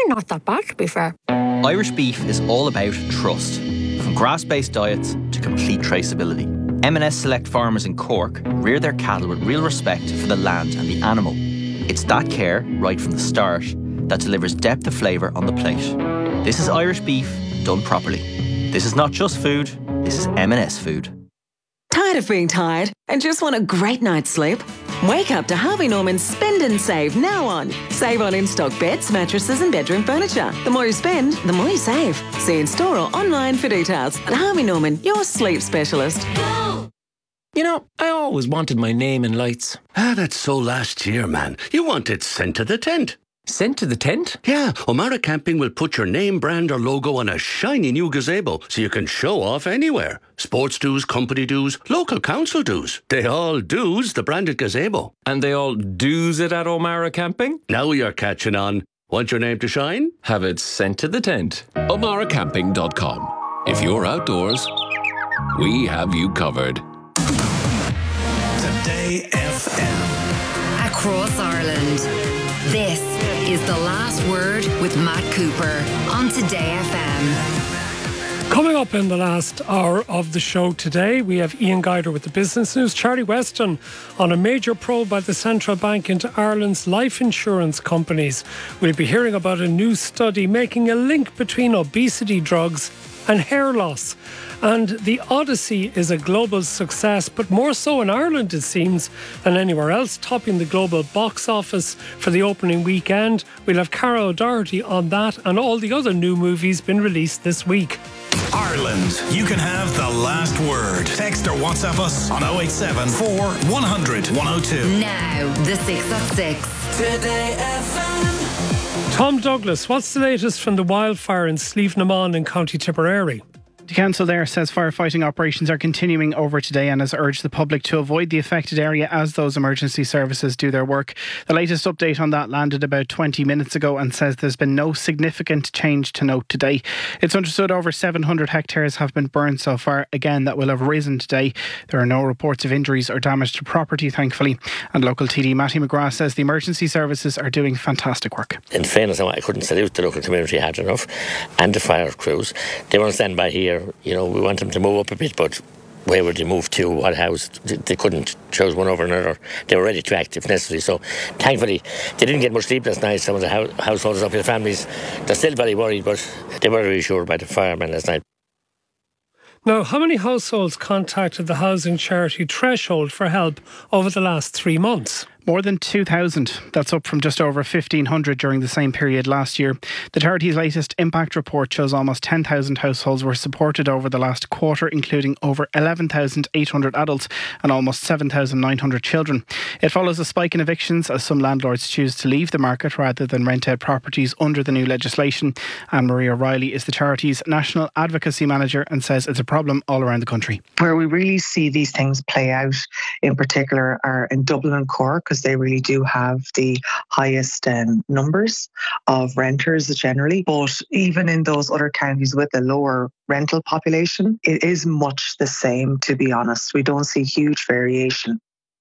not that bad, to be fair. Irish beef is all about trust. From grass-based diets to complete traceability. M&S Select farmers in Cork rear their cattle with real respect for the land and the animal. It's that care, right from the start, that delivers depth of flavour on the plate. This is Irish beef done properly. This is not just food, this is M&S food. Tired of being tired and just want a great night's sleep? Wake up to Harvey Norman's Spend and Save now on. Save on in-stock beds, mattresses and bedroom furniture. The more you spend, the more you save. See in store or online for details. At Harvey Norman, your sleep specialist. You know, I always wanted my name in lights. That's so last year, man. You want it sent to the tent. Sent to the tent? Yeah, O'Mara Camping will put your name, brand or logo on a shiny new gazebo so you can show off anywhere. Sports dues, company dues, local council dues. They all dues the branded gazebo. And they all do's it at O'Mara Camping? Now you're catching on. Want your name to shine? Have it sent to the tent. O'MaraCamping.com. If you're outdoors, we have you covered. Today FM. Across Ireland. This is The Last Word with Matt Cooper on Today FM. Coming up in the last hour of the show today, we have Ian Guider with the Business News, Charlie Weston on a major probe by the Central Bank into Ireland's life insurance companies. We'll be hearing about a new study making a link between obesity drugs and hair loss. And The Odyssey is a global success, but more so in Ireland, it seems, than anywhere else, topping the global box office for the opening weekend. We'll have Cara O'Doherty on that and all the other new movies been released this week. Ireland, you can have the last word. Text or WhatsApp us on 087 4 100 102. Now, the 6 at 6. Today FM. Tom Douglas, what's the latest from the wildfire in Slieve na Mon in County Tipperary? The council there says firefighting operations are continuing over today and has urged the public to avoid the affected area as those emergency services do their work. The latest update on that landed about 20 minutes ago and says there's been no significant change to note today. It's understood over 700 hectares have been burned so far. Again, that will have risen today. There are no reports of injuries or damage to property, thankfully. And local TD Matty McGrath says the emergency services are doing fantastic work. In fairness, I couldn't salute the local community hard enough and the fire crews. They won't stand by here. You know, we want them to move up a bit, but where would they move to? What house? They couldn't choose one over another. They were ready to act if necessary. So, thankfully, they didn't get much sleep last night. Some of the householders up here, families, they're still very worried, but they were reassured by the firemen last night. Now, how many households contacted the housing charity Threshold for help over the last 3 months? More than 2,000. That's up from just over 1,500 during the same period last year. The charity's latest impact report shows almost 10,000 households were supported over the last quarter, including over 11,800 adults and almost 7,900 children. It follows a spike in evictions as some landlords choose to leave the market rather than rent out properties under the new legislation. Anne-Marie O'Reilly is the charity's National Advocacy Manager and says it's a problem all around the country. Where we really see these things play out in particular are in Dublin and Cork, because they really do have the highest numbers of renters generally. But even in those other counties with a lower rental population, it is much the same, to be honest. We don't see huge variation.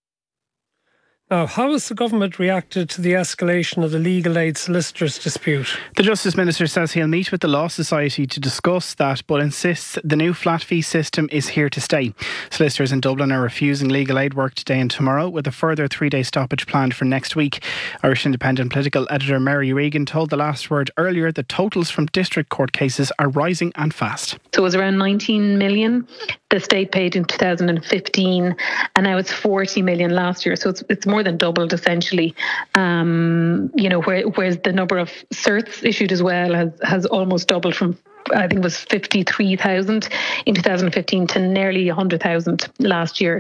Now, how has the government reacted to the escalation of the legal aid solicitors dispute? The Justice Minister says he'll meet with the Law Society to discuss that, but insists the new flat fee system is here to stay. Solicitors in Dublin are refusing legal aid work today and tomorrow, with a further 3-day stoppage planned for next week. Irish Independent political editor Mary Regan told The Last Word earlier that totals from district court cases are rising and fast. So it was around 19 million the state paid in 2015, and now it's 40 million last year. So it's more than doubled essentially. Whereas the number of certs issued as well has almost doubled from, I think it was 53,000 in 2015 to nearly 100,000 last year.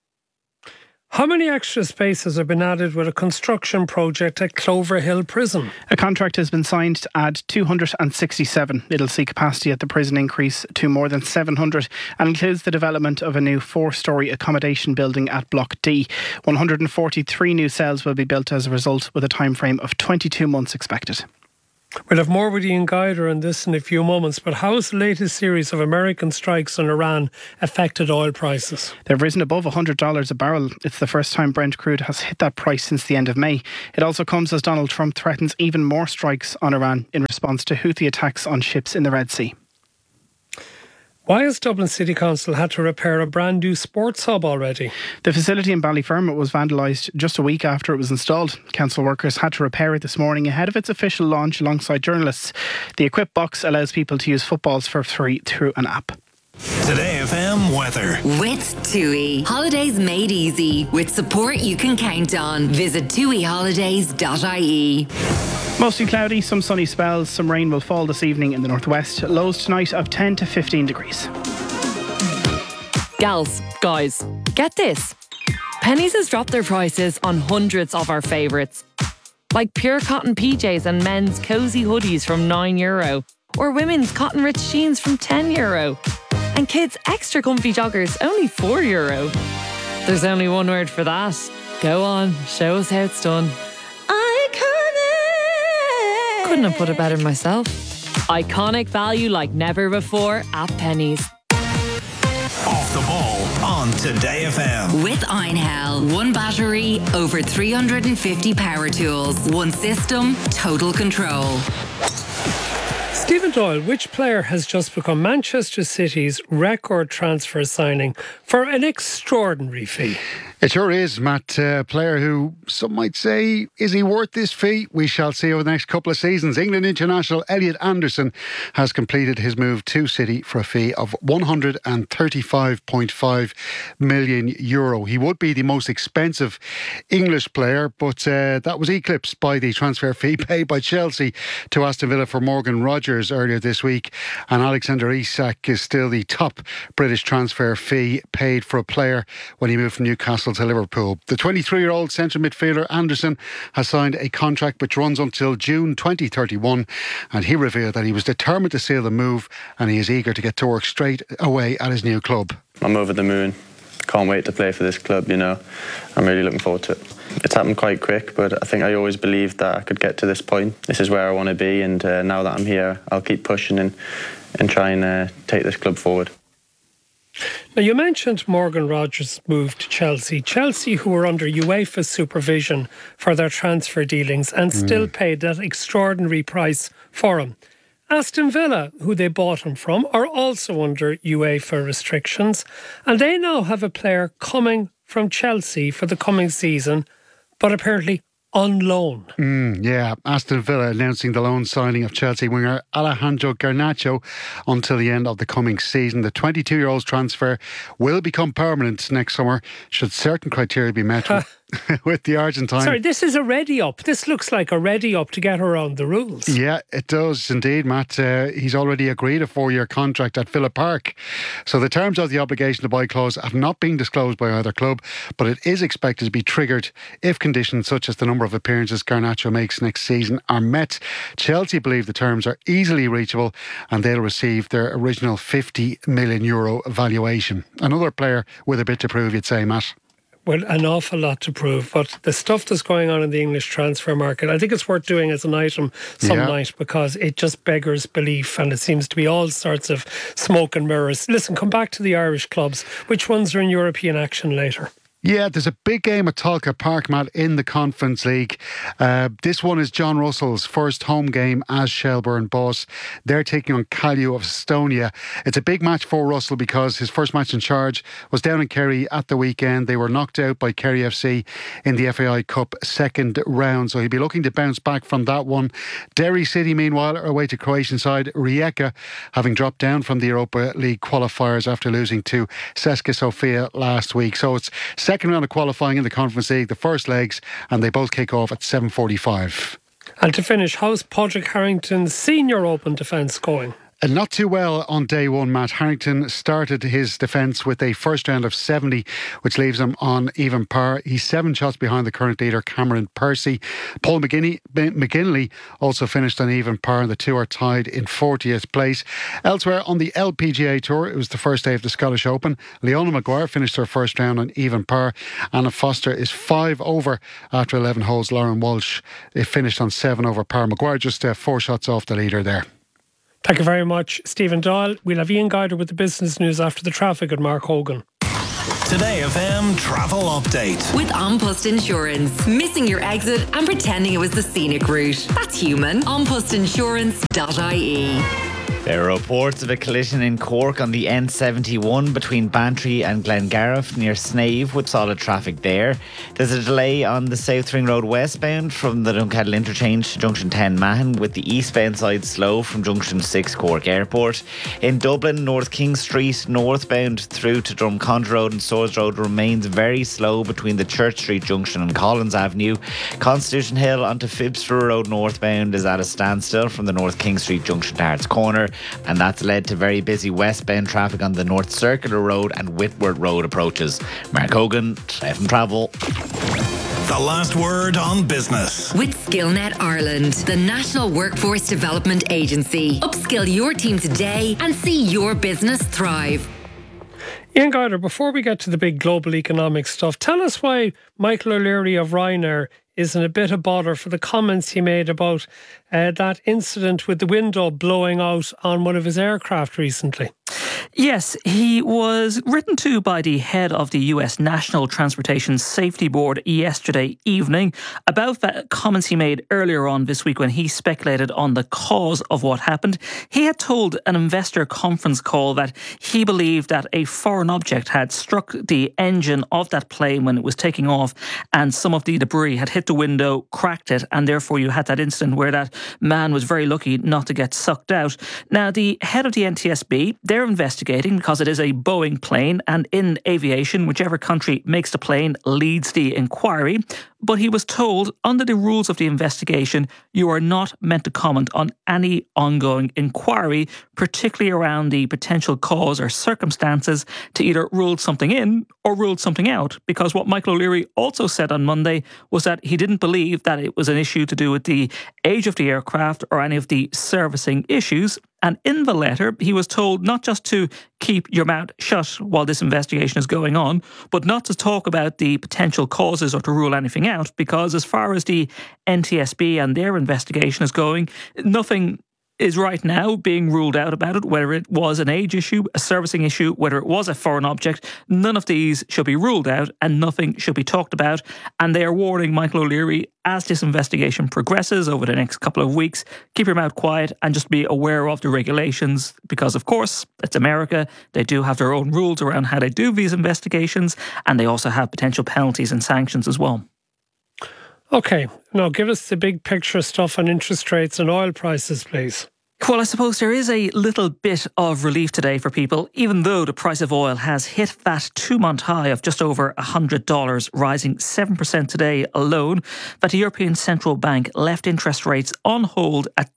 How many extra spaces have been added with a construction project at Clover Hill Prison? A contract has been signed to add 267. It'll see capacity at the prison increase to more than 700 and includes the development of a new 4-storey accommodation building at Block D. 143 new cells will be built as a result, with a time frame of 22 months expected. We'll have more with Ian Guider on this in a few moments, but how has the latest series of American strikes on Iran affected oil prices? They've risen above $100 a barrel. It's the first time Brent crude has hit that price since the end of May. It also comes as Donald Trump threatens even more strikes on Iran in response to Houthi attacks on ships in the Red Sea. Why has Dublin City Council had to repair a brand new sports hub already? The facility in Ballyfermot was vandalised just a week after it was installed. Council workers had to repair it this morning ahead of its official launch alongside journalists. The equipped box allows people to use footballs for free through an app. Today FM weather. With TUI. Holidays made easy. With support you can count on. Visit tuiholidays.ie. Mostly cloudy, some sunny spells. Some rain will fall this evening in the northwest. Lows tonight of 10 to 15 degrees. Gals, guys, get this. Penneys has dropped their prices on hundreds of our favourites. Like pure cotton PJs and men's cosy hoodies from €9. Or women's cotton rich jeans from €10. And kids' extra comfy joggers only €4. There's only one word for that. Go on, show us how it's done. Couldn't have put it better myself. Iconic value like never before at Penneys. Off the ball on Today FM. With Einhell. One battery, over 350 power tools. One system, total control. Stephen Doyle, which player has just become Manchester City's record transfer signing for an extraordinary fee? It sure is, Matt. A player who some might say, is he worth this fee? We shall see over the next couple of seasons. England international Elliot Anderson has completed his move to City for a fee of €135.5 million. He would be the most expensive English player, but that was eclipsed by the transfer fee paid by Chelsea to Aston Villa for Morgan Rogers earlier this week. And Alexander Isak is still the top British transfer fee paid for a player when he moved from Newcastle to Liverpool. The 23-year-old central midfielder Anderson has signed a contract which runs until June 2031, and he revealed that he was determined to seal the move and he is eager to get to work straight away at his new club. I'm over the moon. Can't wait to play for this club, I'm really looking forward to it. It's happened quite quick, but I think I always believed that I could get to this point. This is where I want to be, and now that I'm here, I'll keep pushing and try and take this club forward. Now, you mentioned Morgan Rogers' move to Chelsea. Chelsea, who were under UEFA's supervision for their transfer dealings and still paid that extraordinary price for him. Aston Villa, who they bought him from, are also under UEFA restrictions, and they now have a player coming from Chelsea for the coming season, but apparently on loan. Aston Villa announcing the loan signing of Chelsea winger Alejandro Garnacho until the end of the coming season. The 22-year-old's transfer will become permanent next summer should certain criteria be met with the Argentine. Sorry, this is a ready up. This looks like a ready up to get around the rules. Yeah, it does indeed, Matt. He's already agreed a 4-year contract at Villa Park. So the terms of the obligation to buy clause have not been disclosed by either club, but it is expected to be triggered if conditions such as the number of appearances Garnacho makes next season are met. Chelsea believe the terms are easily reachable and they'll receive their original €50 million valuation. Another player with a bit to prove, you'd say, Matt. Well, an awful lot to prove, but the stuff that's going on in the English transfer market, I think it's worth doing as an item some night, because it just beggars belief and it seems to be all sorts of smoke and mirrors. Listen, come back to the Irish clubs. Which ones are in European action later? Yeah, there's a big game at Tolka Park, Matt, in the Conference League. This one is John Russell's first home game as Shelbourne boss. They're taking on Kalju of Estonia. It's a big match for Russell because his first match in charge was down in Kerry at the weekend. They were knocked out by Kerry FC in the FAI Cup second round, so he'll be looking to bounce back from that one. Derry City, meanwhile, are away to Croatian side Rijeka, having dropped down from the Europa League qualifiers after losing to CSKA Sofia last week. So it's second round of qualifying in the Conference League, the first legs, and they both kick off at 7:45. And to finish, how's Padraig Harrington's Senior Open defence going? Not too well on day one, Matt. Harrington started his defence with a first round of 70, which leaves him on even par. He's 7 shots behind the current leader, Cameron Percy. Paul McGinley also finished on even par, and the two are tied in 40th place. Elsewhere on the LPGA Tour, it was the first day of the Scottish Open. Leona Maguire finished her first round on even par. Anna Foster is 5 over after 11 holes. Lauren Walsh finished on 7 over par. Maguire just 4 shots off the leader there. Thank you very much, Stephen Doyle. We'll have Ian Guider with the business news after the traffic and Mark Hogan. Today FM travel update. With Onpost Insurance. Missing your exit and pretending it was the scenic route. That's human. onpostinsurance.ie. There are reports of a collision in Cork on the N71 between Bantry and Glengariff near Snave with solid traffic there. There's a delay on the South Ring Road westbound from the Dunkettle interchange to Junction 10 Mahon, with the eastbound side slow from Junction 6 Cork Airport. In Dublin, North King Street northbound through to Drumcondra Road and Swords Road remains very slow between the Church Street junction and Collins Avenue. Constitution Hill onto Phibsborough Road northbound is at a standstill from the North King Street junction to Harts Corner, and that's led to very busy westbound traffic on the North Circular Road and Whitworth Road approaches. Mark Hogan, FM Travel. The last word on business. With SkillNet Ireland, the National Workforce Development Agency. Upskill your team today and see your business thrive. Ian Guider, before we get to the big global economic stuff, tell us why Michael O'Leary of Ryanair is in a bit of bother for the comments he made about that incident with the window blowing out on one of his aircraft recently. Yes, he was written to by the head of the US National Transportation Safety Board yesterday evening about the comments he made earlier on this week when he speculated on the cause of what happened. He had told an investor conference call that he believed that a foreign object had struck the engine of that plane when it was taking off, and some of the debris had hit the window, cracked it, and therefore you had that incident where that man was very lucky not to get sucked out. Now, the head of the NTSB, they're investigating because it is a Boeing plane, and in aviation, whichever country makes the plane leads the inquiry. But he was told, under the rules of the investigation, you are not meant to comment on any ongoing inquiry, particularly around the potential cause or circumstances to either rule something in or rule something out. Because what Michael O'Leary also said on Monday was that he didn't believe that it was an issue to do with the age of the aircraft or any of the servicing issues. And in the letter, he was told not just to keep your mouth shut while this investigation is going on, but not to talk about the potential causes or to rule anything out, because as far as the NTSB and their investigation is going, nothing is right now being ruled out about it, whether it was an age issue, a servicing issue, whether it was a foreign object. None of these should be ruled out and nothing should be talked about. And they are warning Michael O'Leary, as this investigation progresses over the next couple of weeks, keep your mouth quiet and just be aware of the regulations, because of course it's America. They do have their own rules around how they do these investigations, and they also have potential penalties and sanctions as well. Okay, now give us the big picture stuff on interest rates and oil prices, please. Well, I suppose there is a little bit of relief today for people, even though the price of oil has hit that 2-month high of just over $100, rising 7% today alone. But the European Central Bank left interest rates on hold at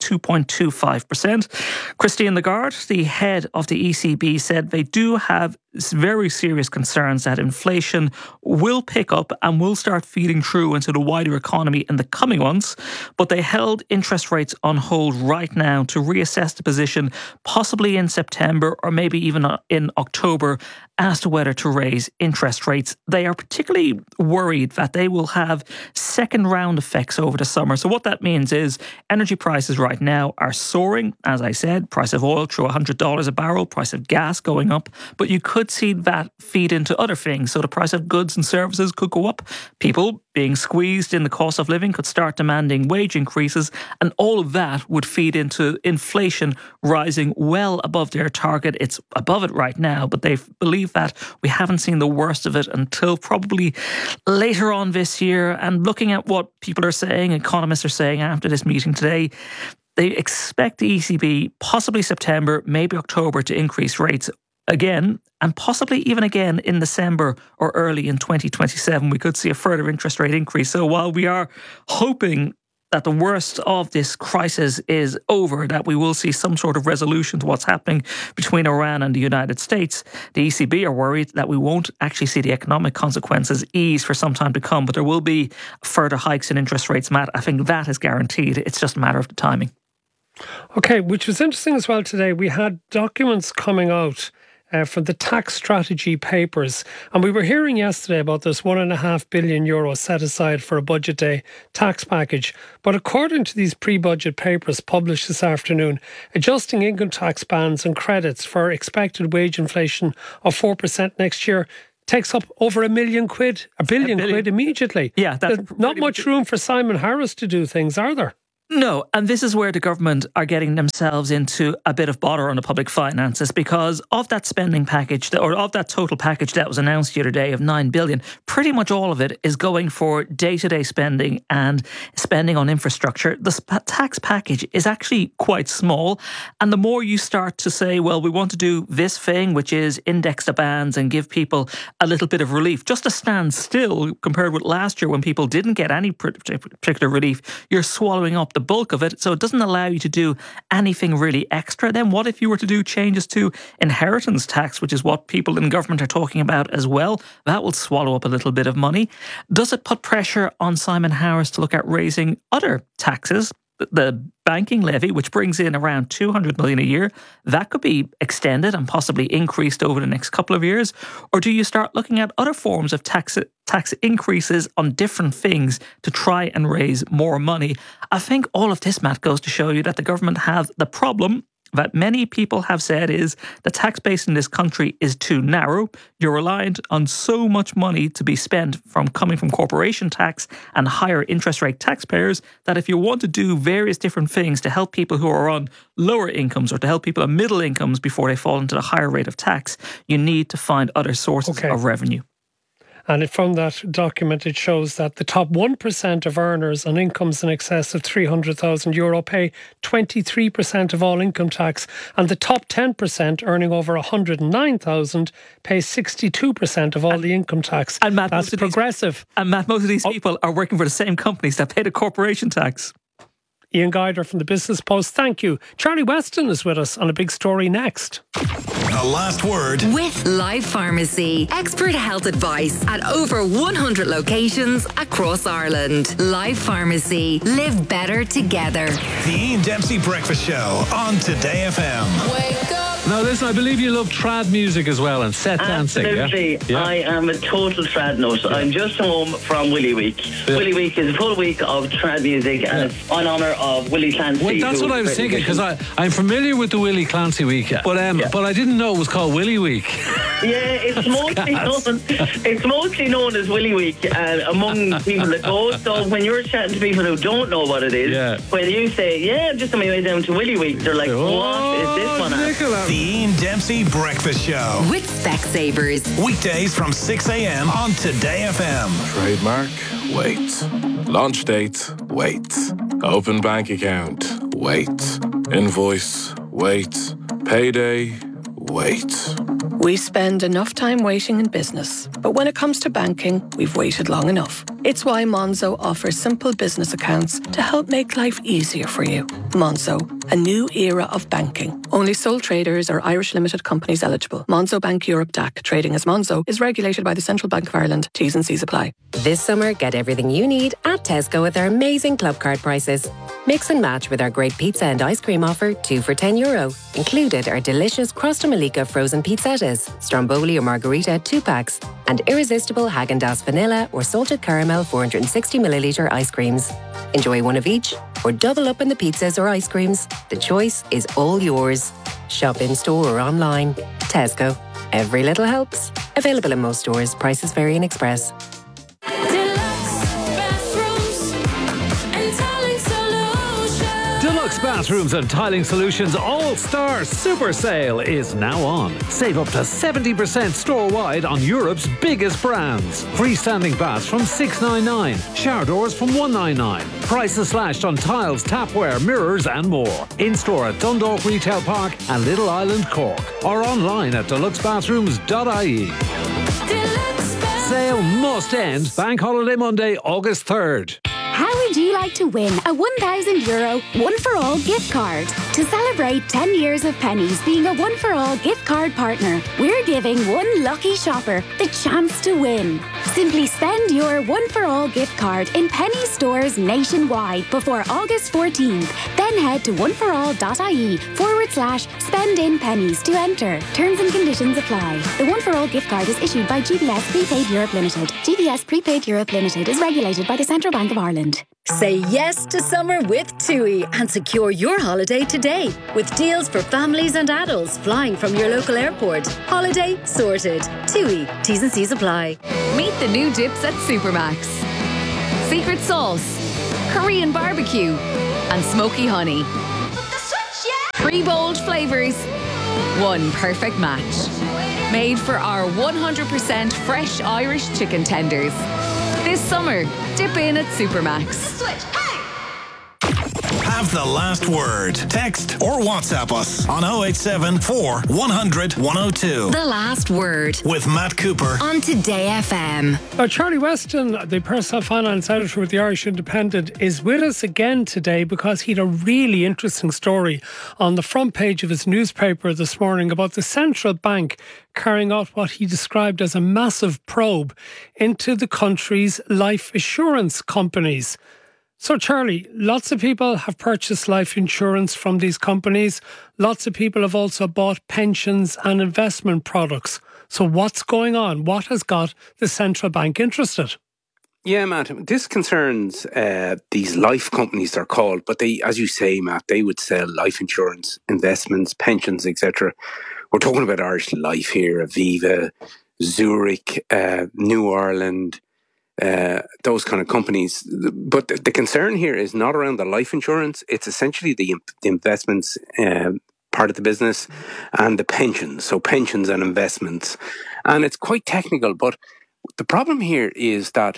2.25%. Christine Lagarde, the head of the ECB, said they do have very serious concerns that inflation will pick up and will start feeding through into the wider economy in the coming months. But they held interest rates on hold right now to reassess the position, possibly in September or maybe even in October, as to whether to raise interest rates. They are particularly worried that they will have second round effects over the summer. So what that means is energy prices right now are soaring. As I said, price of oil through $100 a barrel, price of gas going up. But you could see that feed into other things. So the price of goods and services could go up. People being squeezed in the cost of living could start demanding wage increases, and all of that would feed into inflation rising well above their target. It's above it right now, but they believe that we haven't seen the worst of it until probably later on this year. And looking at what people are saying, economists are saying after this meeting today, they expect the ECB, possibly September, maybe October, to increase rates again, and possibly even again in December or early in 2027. We could see a further interest rate increase. So while we are hoping that the worst of this crisis is over, that we will see some sort of resolution to what's happening between Iran and the United States. The ECB are worried that we won't actually see the economic consequences ease for some time to come, but there will be further hikes in interest rates, Matt. I think that is guaranteed. It's just a matter of the timing. Okay, which was interesting as well today. We had documents coming out from the tax strategy papers. And we were hearing yesterday about this €1.5 billion set aside for a budget day tax package. But according to these pre-budget papers published this afternoon, adjusting income tax bands and credits for expected wage inflation of 4% next year takes up over £1 billion quid immediately. Yeah, there's not much room for Simon Harris to do things, are there? No, and this is where the government are getting themselves into a bit of bother on the public finances, because of that spending package, or of that total package that was announced the other day of $9 billion, pretty much all of it is going for day-to-day spending and spending on infrastructure. The tax package is actually quite small, and the more you start to say, well, we want to do this thing, which is index the bands and give people a little bit of relief, just to stand still compared with last year when people didn't get any particular relief, you're swallowing up the bulk of it, so it doesn't allow you to do anything really extra. Then what if you were to do changes to inheritance tax, which is what people in government are talking about as well? That will swallow up a little bit of money. Does it put pressure on Simon Harris to look at raising other taxes? The banking levy, which brings in around $200 million a year, that could be extended and possibly increased over the next couple of years. Or do you start looking at other forms of tax increases on different things to try and raise more money? I think all of this, Matt, goes to show you that the government have the problem that many people have said is the tax base in this country is too narrow. You're reliant on so much money to be spent coming from corporation tax and higher interest rate taxpayers that if you want to do various different things to help people who are on lower incomes or to help people on middle incomes before they fall into the higher rate of tax, you need to find other sources of revenue. And from that document, it shows that the top 1% of earners on incomes in excess of €300,000 pay 23% of all income tax, and the top 10% earning over $109,000 pay 62% of all the income tax. And Matt, that's progressive. Most of these people are working for the same companies that pay the corporation tax. Ian Guider from the Business Post, thank you. Charlie Weston is with us on a big story next. The last word with Life Pharmacy. Expert health advice at over 100 locations across Ireland. Life Pharmacy. Live better together. The Ian Dempsey Breakfast Show on Today FM. Wake up. Now listen, I believe you love trad music as well and set dancing. Absolutely. Yeah? I am a total trad nut. I'm just home from Willy Week. Yeah. Willy Week is a full week of trad music and it's in honour of Willie Clancy. Well, that's what I was thinking, because I'm familiar with the Willie Clancy Week, but I didn't know it was called Willy Week. Yeah, it's mostly known as Willy Week among people that go. So when you're chatting to people who don't know what it is, when you say, I'm just on my way down to Willy Week, they're like, what is this one at? The Ian Dempsey Breakfast Show with Specsavers. Weekdays from 6 a.m. on Today FM. Trademark, wait. Launch date, wait. Open bank account, wait. Invoice, wait. Payday, wait. We spend enough time waiting in business, but when it comes to banking, we've waited long enough. It's why Monzo offers simple business accounts to help make life easier for you. Monzo, a new era of banking. Only sole traders or Irish limited companies eligible. Monzo Bank Europe DAC, trading as Monzo, is regulated by the Central Bank of Ireland. T's and C's apply. This summer, get everything you need at Tesco with our amazing club card prices. Mix and match with our great pizza and ice cream offer, 2 for €10. Included are delicious Crosta Malika frozen pizzettas, Stromboli or Margarita 2 packs, and irresistible Häagen-Dazs vanilla or salted caramel 460ml ice creams. Enjoy one of each or double up in the pizzas or ice creams. The choice is all yours. Shop in store or online. Tesco. Every little helps. Available in most stores. Prices vary in Express. Deluxe Bathrooms and Tiling Solutions All-Star Super Sale is now on. Save up to 70% store-wide on Europe's biggest brands. Freestanding baths from $699, shower doors from $199. Prices slashed on tiles, tapware, mirrors and more. In-store at Dundalk Retail Park and Little Island, Cork. Or online at deluxebathrooms.ie. Sale must end Bank Holiday Monday, August 3rd. How would you like to win a €1,000 one-for-all gift card? To celebrate 10 years of Pennies being a one-for-all gift card partner, we're giving one lucky shopper the chance to win. Simply spend your one-for-all gift card in Pennies stores nationwide before August 14th. Then head to oneforall.ie/spend-in-pennies to enter. Terms and conditions apply. The one-for-all gift card is issued by GBS Prepaid Europe Limited. GBS Prepaid Europe Limited is regulated by the Central Bank of Ireland. Say yes to summer with TUI and secure your holiday today with deals for families and adults flying from your local airport. Holiday sorted. TUI. T's and C's apply. Meet the new dips at Supermax. Secret sauce, Korean barbecue, and smoky honey. 3 bold flavours, one perfect match. Made for our 100% fresh Irish chicken tenders. This summer, dip in at Supermax. Have the last word. Text or WhatsApp us on 087 4 100 102. The last word. With Matt Cooper on Today FM. Charlie Weston, the personal finance editor with the Irish Independent, is with us again today because he had a really interesting story on the front page of his newspaper this morning about the central bank carrying out what he described as a massive probe into the country's life assurance companies. So, Charlie, lots of people have purchased life insurance from these companies. Lots of people have also bought pensions and investment products. So what's going on? What has got the central bank interested? Yeah, Matt, this concerns these life companies, they're called. But they, as you say, Matt, they would sell life insurance, investments, pensions, etc. We're talking about Irish Life here, Aviva, Zurich, New Ireland, those kind of companies. But the concern here is not around the life insurance. It's essentially the investments part of the business and the pensions. So pensions and investments. And it's quite technical. But the problem here is that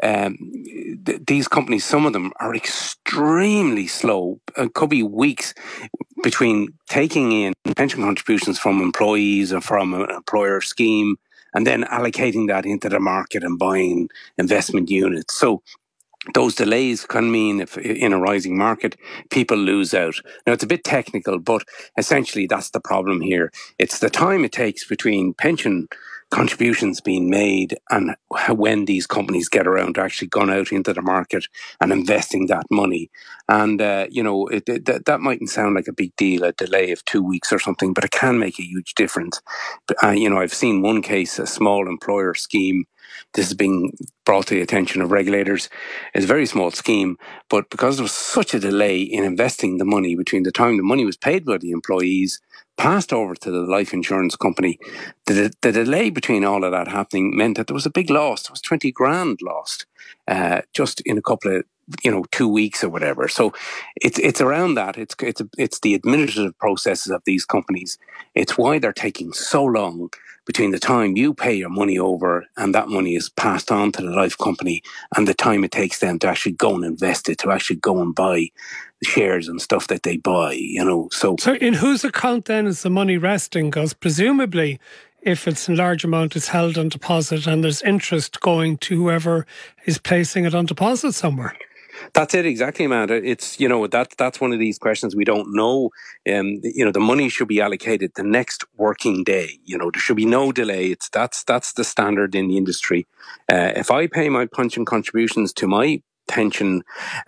these companies, some of them are extremely slow. It could be weeks between taking in pension contributions from employees or from an employer scheme and then allocating that into the market and buying investment units. So those delays can mean if in a rising market, people lose out. Now, it's a bit technical, but essentially that's the problem here. It's the time it takes between pension contributions being made and when these companies get around to actually going out into the market and investing that money. And, that mightn't sound like a big deal, a delay of 2 weeks or something, but it can make a huge difference. I've seen one case, a small employer scheme. This is being brought to the attention of regulators. It's a very small scheme, but because there was such a delay in investing the money between the time the money was paid by the employees, passed over to the life insurance company, the delay between all of that happening meant that there was a big loss. There was 20 grand lost just in a couple of 2 weeks or whatever. So it's around that. It's the administrative processes of these companies. It's why they're taking so long between the time you pay your money over and that money is passed on to the life company and the time it takes them to actually go and invest it, to actually go and buy shares and stuff that they buy, So in whose account then is the money resting? Because presumably if it's a large amount, it's held on deposit and there's interest going to whoever is placing it on deposit somewhere. That's it, exactly, Matt. It's, that's one of these questions we don't know. The money should be allocated the next working day. There should be no delay. That's the standard in the industry. If I pay my pension contributions to my pension,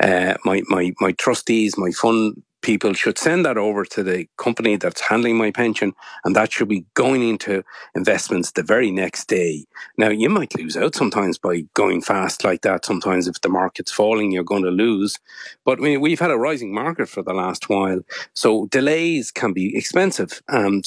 my trustees, my fund people should send that over to the company that's handling my pension, and that should be going into investments the very next day. Now, you might lose out sometimes by going fast like that. Sometimes if the market's falling, you're going to lose. But we've had a rising market for the last while, so delays can be expensive.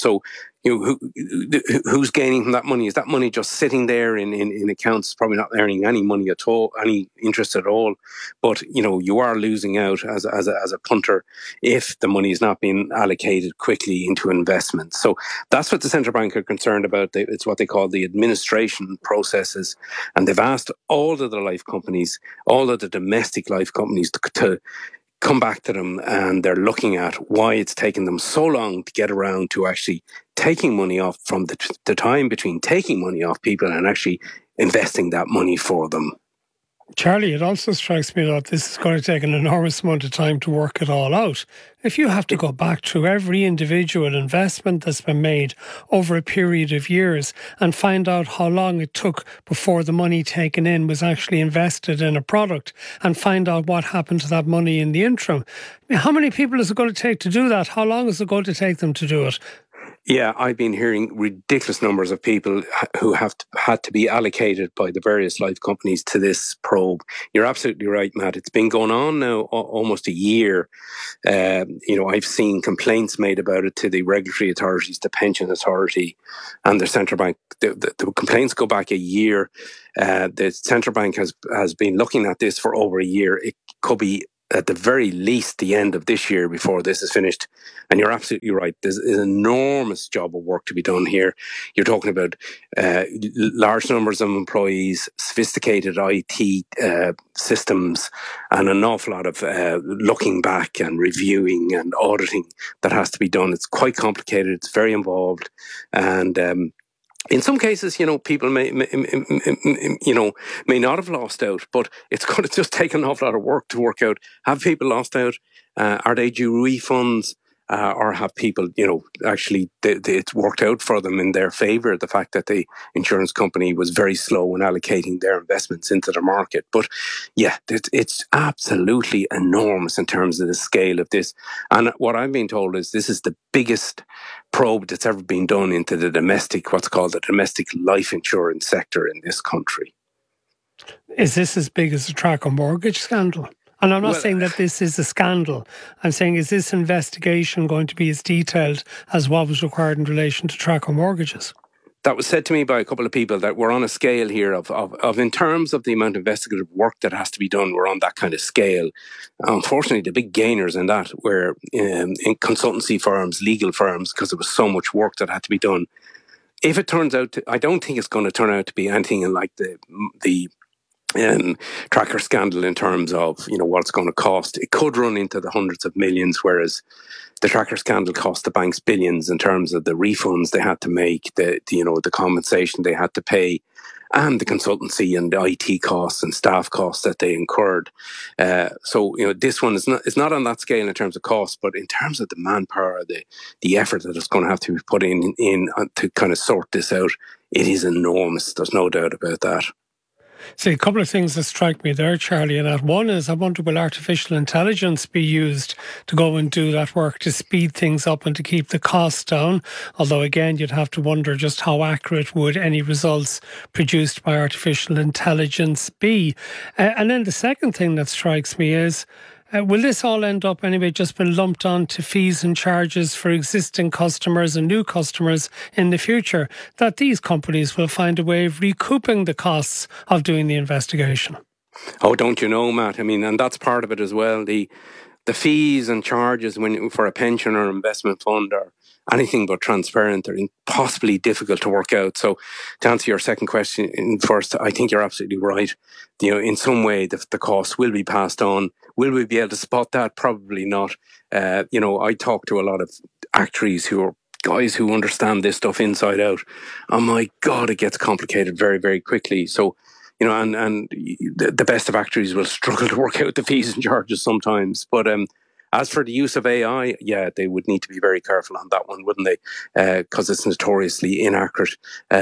Who's gaining from that money? Is that money just sitting there in accounts, probably not earning any money at all, any interest at all? But, you are losing out as a punter if the money is not being allocated quickly into investments. So that's what the central bank are concerned about. It's what they call the administration processes. And they've asked all of the life companies, all of the domestic life companies to come back to them, and they're looking at why it's taken them so long to get around to actually taking money off from the time between taking money off people and actually investing that money for them. Charlie, it also strikes me that this is going to take an enormous amount of time to work it all out. If you have to go back through every individual investment that's been made over a period of years and find out how long it took before the money taken in was actually invested in a product and find out what happened to that money in the interim, how many people is it going to take to do that? How long is it going to take them to do it? Yeah, I've been hearing ridiculous numbers of people who have had to be allocated by the various life companies to this probe. You're absolutely right, Matt. It's been going on now almost a year. I've seen complaints made about it to the regulatory authorities, the pension authority and the central bank. The complaints go back a year. The central bank has been looking at this for over a year. It could be at the very least the end of this year before this is finished. And you're absolutely right. There's an enormous job of work to be done here. You're talking about large numbers of employees, sophisticated IT systems, and an awful lot of looking back and reviewing and auditing that has to be done. It's quite complicated. It's very involved. And in some cases, people may not have lost out, but it's going to just take an awful lot of work to work out. Have people lost out? Are they due refunds? Or have people, actually it's worked out for them in their favour, the fact that the insurance company was very slow in allocating their investments into the market. But yeah, it's absolutely enormous in terms of the scale of this. And what I'm being told is this is the biggest probe that's ever been done into the what's called the domestic life insurance sector in this country. Is this as big as the Tracker mortgage scandal? And I'm not saying that this is a scandal. I'm saying, is this investigation going to be as detailed as what was required in relation to Tracker mortgages? That was said to me by a couple of people that we're on a scale here of in terms of the amount of investigative work that has to be done, we're on that kind of scale. Unfortunately, the big gainers in that were in consultancy firms, legal firms, because there was so much work that had to be done. If it turns out, I don't think it's going to turn out to be anything like the Tracker scandal in terms of what it's going to cost. It could run into the hundreds of millions, whereas the Tracker scandal cost the banks billions in terms of the refunds they had to make, the compensation they had to pay, and the consultancy and the IT costs and staff costs that they incurred. So this one is not on that scale in terms of cost, but in terms of the manpower, the effort that is going to have to be put in to kind of sort this out, it is enormous. There's no doubt about that. See, a couple of things that strike me there, Charlie, and that one is, I wonder, will artificial intelligence be used to go and do that work to speed things up and to keep the costs down? Although, again, you'd have to wonder just how accurate would any results produced by artificial intelligence be? And then the second thing that strikes me is, will this all end up anyway just been lumped on to fees and charges for existing customers and new customers in the future, that these companies will find a way of recouping the costs of doing the investigation? Oh, don't you know, Matt? I mean, and that's part of it as well. The fees and charges for a pension or investment fund are anything but transparent. They're impossibly difficult to work out. So to answer your second question first, I think you're absolutely right. In some way, the costs will be passed on. Will we be able to spot that? Probably not. I talk to a lot of actuaries who are guys who understand this stuff inside out. Oh my God, it gets complicated very, very quickly. So, and the best of actuaries will struggle to work out the fees and charges sometimes. But as for the use of AI, yeah, they would need to be very careful on that one, wouldn't they? Because it's notoriously inaccurate.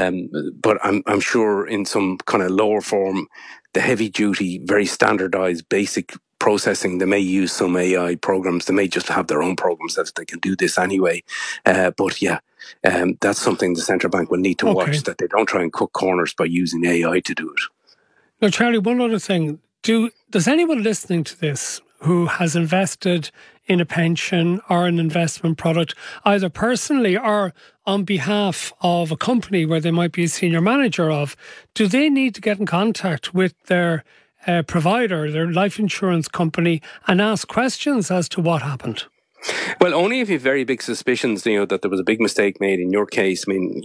But I'm sure in some kind of lower form, the heavy duty, very standardized, basic processing, they may use some AI programs. They may just have their own programs that they can do this anyway. But yeah, that's something the central bank will need to watch, that they don't try and cut corners by using AI to do it. Now, Charlie, one other thing. Does anyone listening to this who has invested in a pension or an investment product, either personally or on behalf of a company where they might be a senior manager of, do they need to get in contact with their provider, their life insurance company, and ask questions as to what happened? Well, only if you have very big suspicions, that there was a big mistake made in your case. I mean,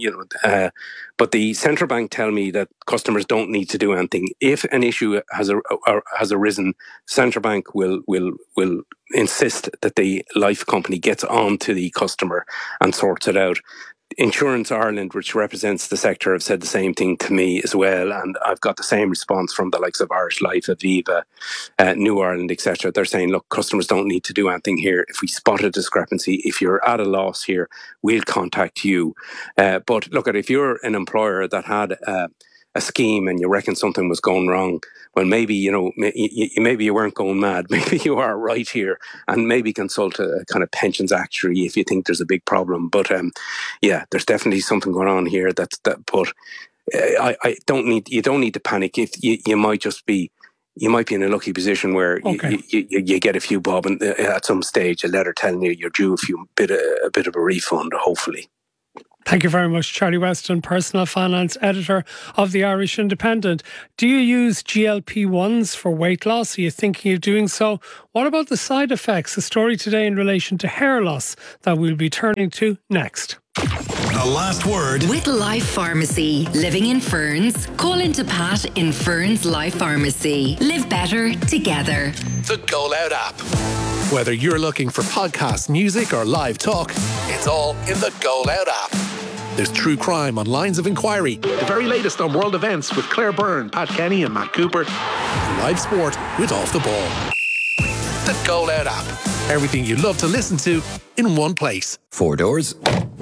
but the central bank tell me that customers don't need to do anything. If an issue has arisen, central bank will insist that the life company gets on to the customer and sorts it out. Insurance Ireland, which represents the sector, have said the same thing to me as well, and I've got the same response from the likes of Irish Life, Aviva, New Ireland, etc. They're saying, look, customers don't need to do anything here. If we spot a discrepancy, if you're at a loss here, we'll contact you. But look, if you're an employer that had a scheme and you reckon something was going wrong, well, maybe, maybe you weren't going mad. Maybe you are right here, and maybe consult a kind of pensions actuary if you think there's a big problem. But yeah, there's definitely something going on here. But you don't need to panic. If you might just be. You might be in a lucky position where you get a few bob, and at some stage a letter telling you you're due a bit of a refund, hopefully. Thank you very much, Charlie Weston, personal finance editor of the Irish Independent. Do you use GLP-1s for weight loss? Are you thinking of doing so? What about the side effects? A story today in relation to hair loss that we'll be turning to next. The last word with Life Pharmacy. Living in Ferns? Call into Pat in Ferns Life Pharmacy. Live better together. The Go Loud app. Whether you're looking for podcasts, music or live talk, it's all in the Go Loud app. There's true crime on Lines of Inquiry, the very latest on world events with Claire Byrne, Pat Kenny and Matt Cooper, and live sport with Off the Ball. The Go Loud app. Everything you love to listen to in one place. 4 doors.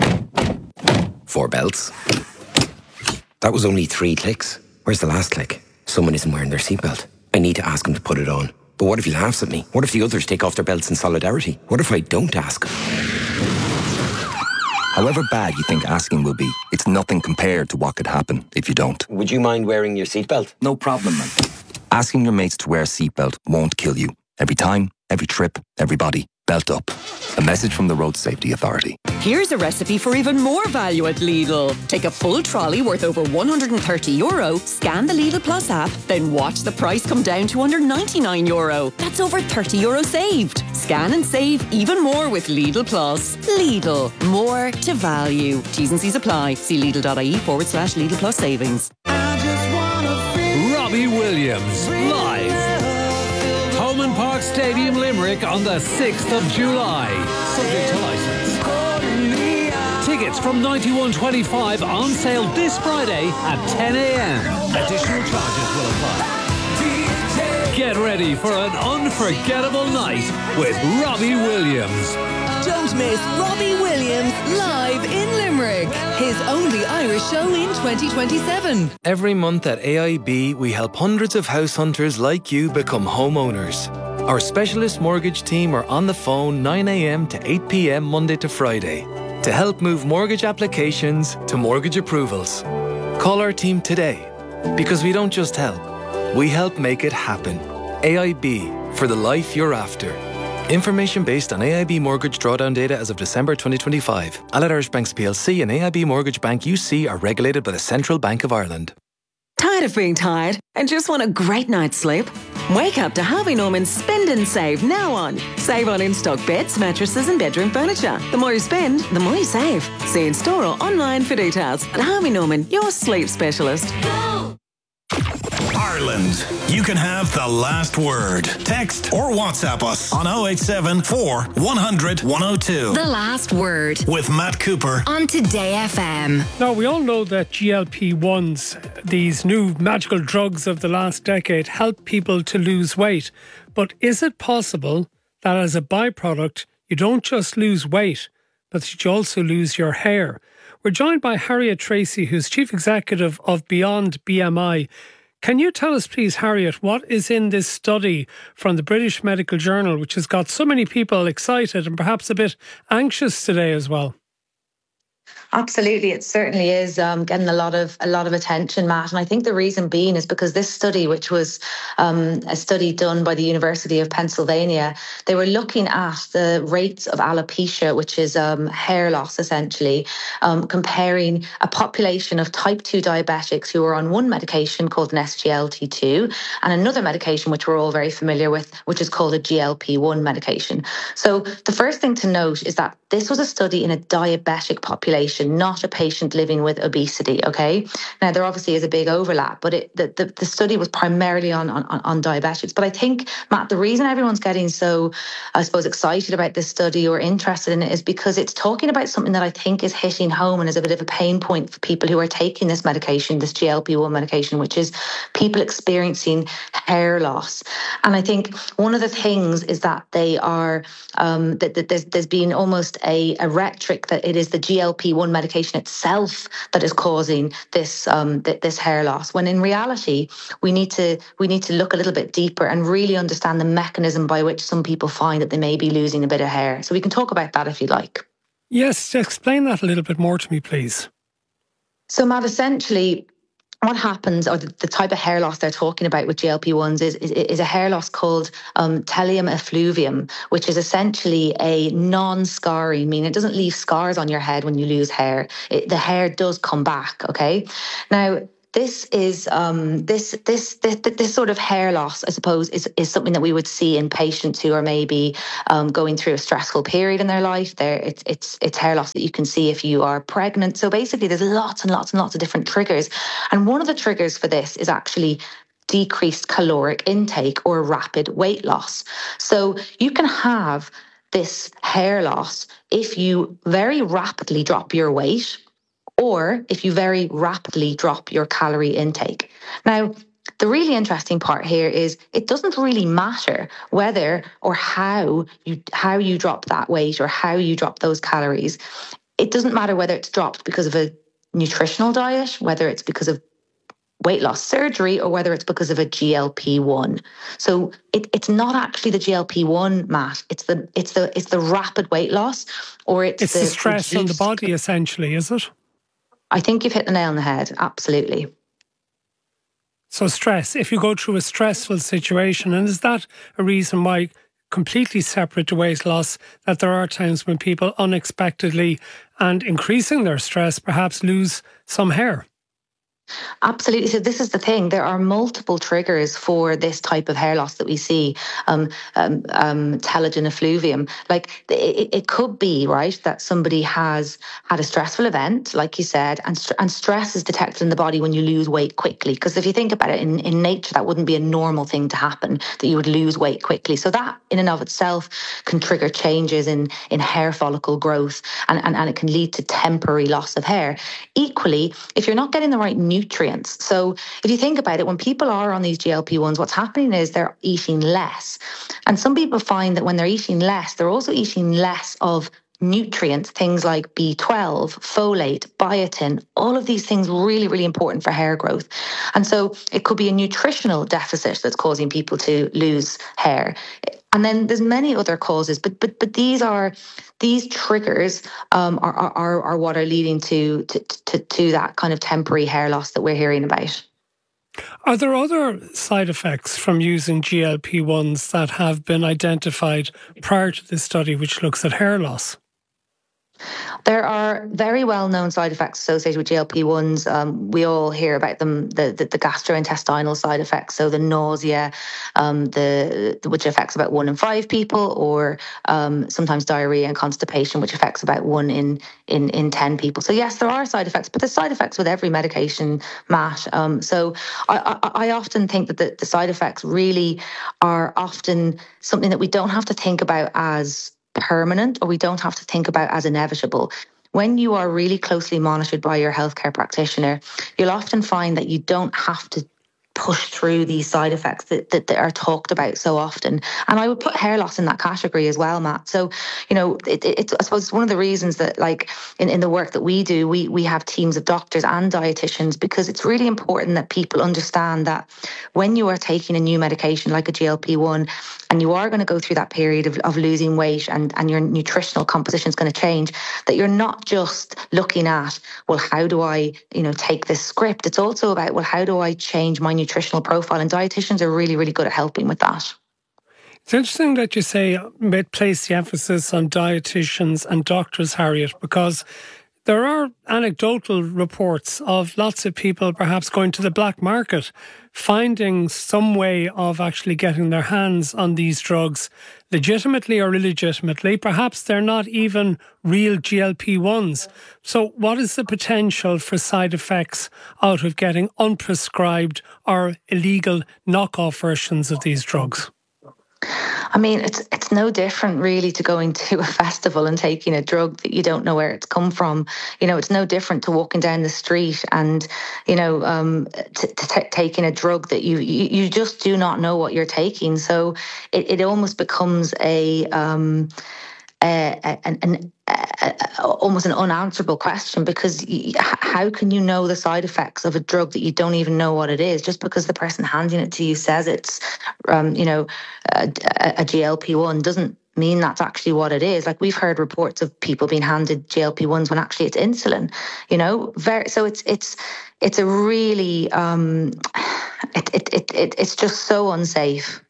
4 belts. That was only 3 clicks. Where's the last click? Someone isn't wearing their seatbelt. I need to ask him to put it on. But what if he laughs at me? What if the others take off their belts in solidarity? What if I don't ask? However bad you think asking will be, it's nothing compared to what could happen if you don't. Would you mind wearing your seatbelt? No problem, man. Asking your mates to wear a seatbelt won't kill you. Every time, every trip, everybody, belt up. A message from the Road Safety Authority. Here's a recipe for even more value at Lidl. Take a full trolley worth over €130, scan the Lidl Plus app, then watch the price come down to under €99. That's over €30 saved. Scan and save even more with Lidl Plus. Lidl, more to value. T's and C's apply. See Lidl.ie/Lidl Plus savings. Robbie Williams, live. Holman Park Stadium, Limerick on the 6th of July. Subject to licence. Tickets from $91.25 on sale this Friday at 10 a.m. Additional charges will apply. Get ready for an unforgettable night with Robbie Williams. Don't miss Robbie Williams live in Limerick. His only Irish show in 2027. Every month at AIB, we help hundreds of house hunters like you become homeowners. Our specialist mortgage team are on the phone 9 a.m. to 8 p.m. Monday to Friday to help move mortgage applications to mortgage approvals. Call our team today, because we don't just help, we help make it happen. AIB, for the life you're after. Information based on AIB mortgage drawdown data as of December 2025. Allied Irish Banks PLC and AIB Mortgage Bank UC are regulated by the Central Bank of Ireland. Tired of being tired and just want a great night's sleep? Wake up to Harvey Norman's Spend and Save now on. Save on in-stock beds, mattresses and bedroom furniture. The more you spend, the more you save. See in store or online for details. And Harvey Norman, your sleep specialist. Ireland. You can have the last word. Text or WhatsApp us on 087 4 100 102. The last word with Matt Cooper on Today FM. Now, we all know that GLP-1s, these new magical drugs of the last decade, help people to lose weight. But is it possible that as a byproduct, you don't just lose weight, but that you also lose your hair? We're joined by Harriet Tracy, who's Chief Executive of Beyond BMI. Can you tell us, please, Harriet, what is in this study from the British Medical Journal, which has got so many people excited and perhaps a bit anxious today as well? Absolutely, it certainly is getting a lot of attention, Matt. And I think the reason being is because this study, which was a study done by the University of Pennsylvania, they were looking at the rates of alopecia, which is hair loss essentially, comparing a population of type 2 diabetics who were on one medication called an SGLT2 and another medication which we're all very familiar with, which is called a GLP-1 medication. So the first thing to note is that this was a study in a diabetic population. medication, not a patient living with obesity, okay? Now, there obviously is a big overlap, but the study was primarily on diabetics. But I think, Matt, the reason everyone's getting so, I suppose, excited about this study or interested in it is because it's talking about something that I think is hitting home and is a bit of a pain point for people who are taking this medication, this GLP-1 medication, which is people experiencing hair loss. And I think one of the things is that they are, that there's been almost a rhetoric that it is the GLP-1 medication itself that is causing this this hair loss, when in reality we need to look a little bit deeper and really understand the mechanism by which some people find that they may be losing a bit of hair. So we can talk about that if you like. Yes, explain that a little bit more to me, please. So, Matt, essentially what happens, or the type of hair loss they're talking about with GLP-1s is a hair loss called teleum effluvium, which is essentially a non-scarring, meaning it doesn't leave scars on your head when you lose hair. The hair does come back, okay? Now, this is this sort of hair loss, I suppose, is something that we would see in patients who are maybe going through a stressful period in their life. It's hair loss that you can see if you are pregnant. So basically, there's lots and lots and lots of different triggers, and one of the triggers for this is actually decreased caloric intake or rapid weight loss. So you can have this hair loss if you very rapidly drop your weight, or if you very rapidly drop your calorie intake. Now, the really interesting part here is it doesn't really matter whether or how you drop that weight or how you drop those calories. It doesn't matter whether it's dropped because of a nutritional diet, whether it's because of weight loss surgery, or whether it's because of a GLP-1. So it's not actually the GLP-1, Matt. It's the rapid weight loss, or it's the stress on the body, essentially, is it? I think you've hit the nail on the head. Absolutely. So stress, if you go through a stressful situation, and is that a reason why, completely separate to weight loss, that there are times when people unexpectedly and increasing their stress perhaps lose some hair? Absolutely. So this is the thing. There are multiple triggers for this type of hair loss that we see, telogen effluvium. Like it could be, right, that somebody has had a stressful event, like you said, and stress is detected in the body when you lose weight quickly. Because if you think about it, in nature, that wouldn't be a normal thing to happen, that you would lose weight quickly. So that in and of itself can trigger changes in hair follicle growth, and it can lead to temporary loss of hair. Equally, if you're not getting the right nutrients. So if you think about it, when people are on these GLP-1s, what's happening is they're eating less. And some people find that when they're eating less, they're also eating less of nutrients, things like B12, folate, biotin, all of these things really, really important for hair growth. And so it could be a nutritional deficit that's causing people to lose hair. And then there's many other causes, but these triggers are what are leading to that kind of temporary hair loss that we're hearing about. Are there other side effects from using GLP-1s that have been identified prior to this study, which looks at hair loss? There are very well-known side effects associated with GLP-1s. We all hear about them, the gastrointestinal side effects, so the nausea, which affects about 1 in 5 people, or sometimes diarrhea and constipation, which affects about 1 in 10 people. So yes, there are side effects, but there's side effects with every medication, Matt. So I often think that the side effects really are often something that we don't have to think about as permanent, or we don't have to think about as inevitable. When you are really closely monitored by your healthcare practitioner, you'll often find that you don't have to push through these side effects that are talked about so often. And I would put hair loss in that category as well, Matt. So, you know, it's I suppose it's one of the reasons that, like, in the work that we do, we have teams of doctors and dietitians, because it's really important that people understand that when you are taking a new medication like a GLP-1, and you are going to go through that period of losing weight, and your nutritional composition is going to change, that you're not just looking at, well, how do I, take this script? It's also about, well, how do I change my nutritional profile? And dietitians are really, really good at helping with that. It's interesting that you say place the emphasis on dietitians and doctors, Harriet, because There are anecdotal reports of lots of people perhaps going to the black market, finding some way of actually getting their hands on these drugs, legitimately or illegitimately. Perhaps they're not even real GLP-1s. So what is the potential for side effects out of getting unprescribed or illegal knockoff versions of these drugs? I mean, it's no different really to going to a festival and taking a drug that you don't know where it's come from. You know, it's no different to walking down the street and, you know, taking a drug that you just do not know what you're taking. So it almost becomes almost an unanswerable question, because how can you know the side effects of a drug that you don't even know what it is? Just because the person handing it to you says it's, you know, a GLP-1 doesn't mean that's actually what it is. Like, we've heard reports of people being handed GLP-1s when actually it's insulin. You know, so it's a really it's just so unsafe.